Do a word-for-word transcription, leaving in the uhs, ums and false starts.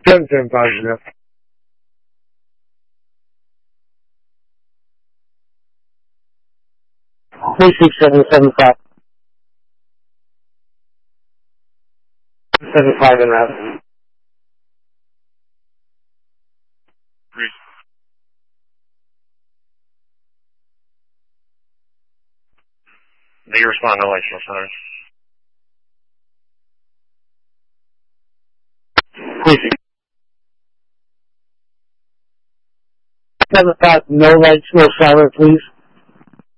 seven seven five zero. Three six seven seven five. Seven five and out. Do you respond to relational center? Please. Seven five, no lights, no silent, please.